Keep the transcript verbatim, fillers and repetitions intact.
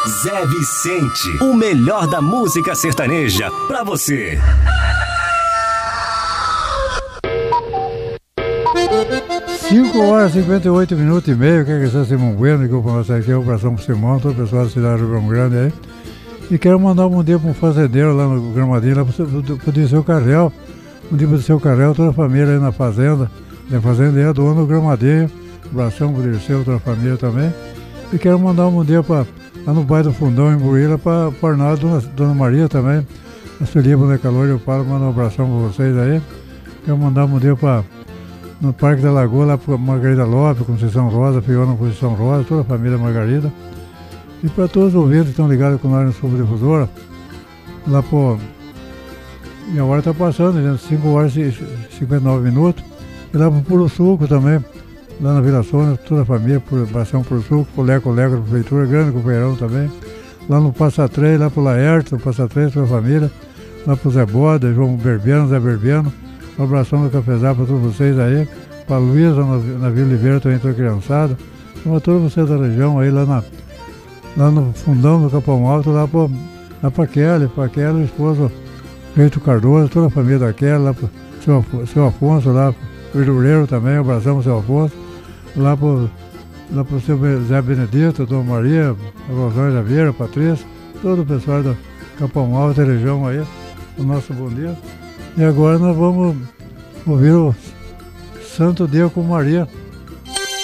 Zé Vicente, o melhor da música sertaneja pra você. cinco horas e cinquenta e oito minutos e meio. Quer que seja Simão Bueno, que eu vou passar aqui a operação pro Simão, todo o pessoal da cidade de Rio Grande aí. E quero mandar um bom dia para um fazendeiro lá no Gramadinho, lá para o Dirceu Carrel. Um dia para o Dirceu Carrel, toda a família aí na fazenda. A fazenda é dono do Gramadinho. Um abração para o Dirceu, toda a família também. E quero mandar um bom dia para lá no bairro do Fundão, em Buíra, para a Arnaldo, dona, dona Maria também. A Celia Boneca Calor, eu falo, mando um abração para vocês aí. Quero mandar um bom dia para no Parque da Lagoa, lá para Margarida Lopes, Conceição Rosa, Fiona Conceição Rosa, toda a família Margarida. E para todos os ouvintes que estão ligados com nós no Sul Difusora, lá por. E a hora está passando, né? cinco horas e cinquenta e nove minutos. E lá para o Puro Suco também, lá na Vila Sônia, toda a família, por abração Puro Suco, o Leco Leco da Prefeitura, grande companheirão também. Lá no Passa Três, lá para o Laerte, no Passa Três, toda a família. Lá para o Zé Boda, João Berbiano, Zé Berbiano. Um abração do Cafezal para todos vocês aí. Para a Luísa, na, na Vila Oliveira, também toda a criançada. Para todos vocês da região aí, lá na. Lá no fundão do Capão Alto, lá para lá para Kelly, para Kelly, o esposo Reito Cardoso, toda a família da Kelly, lá para o seu, seu Afonso, lá para o Irureiro também, um abração para o seu Afonso, lá para lá o seu Zé Benedito, a Dona Maria, a Rosângela Javeira, a Patrícia, todo o pessoal do Capão Alto, a região aí, o nosso bom dia. E agora nós vamos ouvir o Santo Dia com Maria.